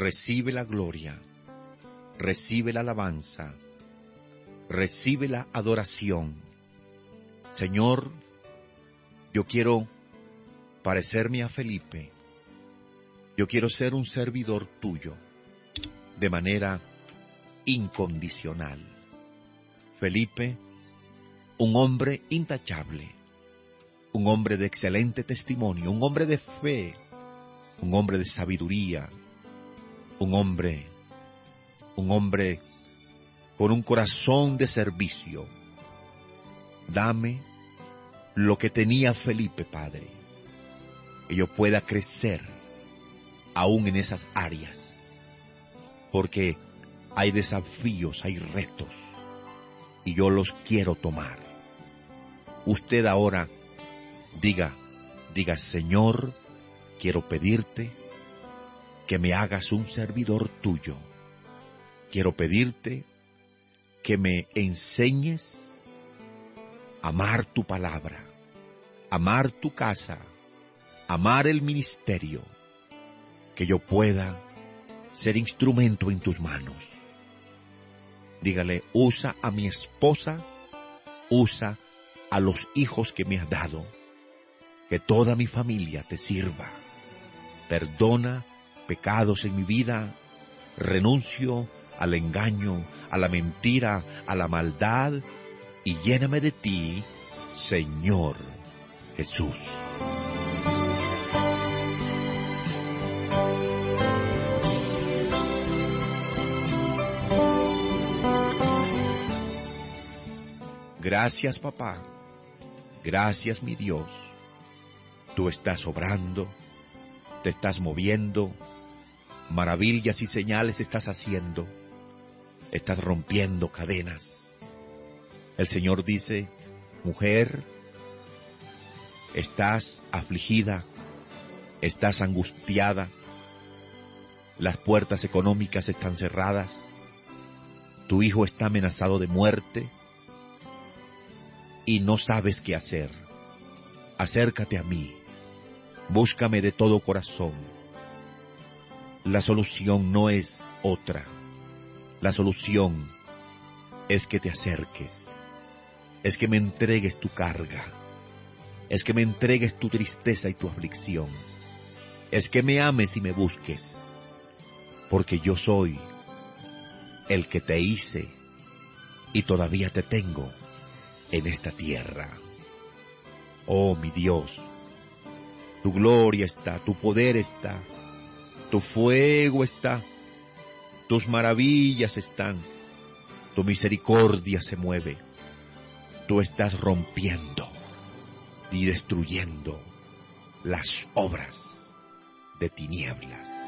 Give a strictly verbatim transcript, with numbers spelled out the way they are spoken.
recibe la gloria, recibe la alabanza, recibe la adoración. Señor, yo quiero parecerme a Felipe. Yo quiero ser un servidor tuyo de manera incondicional. Felipe, un hombre intachable, un hombre de excelente testimonio, un hombre de fe, un hombre de sabiduría, un hombre, un hombre con un corazón de servicio. Dame lo que tenía Felipe, Padre, que yo pueda crecer aún en esas áreas, porque hay desafíos, hay retos, y yo los quiero tomar. Usted ahora diga, diga, Señor, quiero pedirte que me hagas un servidor tuyo. Quiero pedirte que me enseñes a amar tu palabra, amar tu casa, amar el ministerio, que yo pueda ser instrumento en tus manos. Dígale, usa a mi esposa, usa a los hijos que me has dado, que toda mi familia te sirva. Perdona pecados en mi vida, renuncio al engaño, a la mentira, a la maldad, y lléname de ti, Señor Jesús. Gracias, papá. Gracias, mi Dios. Tú estás obrando, te estás moviendo, maravillas y señales estás haciendo, estás rompiendo cadenas. El Señor dice, mujer, estás afligida, estás angustiada, las puertas económicas están cerradas, tu hijo está amenazado de muerte y no sabes qué hacer. Acércate a mí, búscame de todo corazón. La solución no es otra, la solución es que te acerques, es que me entregues tu carga, es que me entregues tu tristeza y tu aflicción, es que me ames y me busques, porque yo soy el que te hice y todavía te tengo en esta tierra. Oh, mi Dios, tu gloria está, tu poder está, tu fuego está, tus maravillas están, tu misericordia se mueve. Tú estás rompiendo y destruyendo las obras de tinieblas.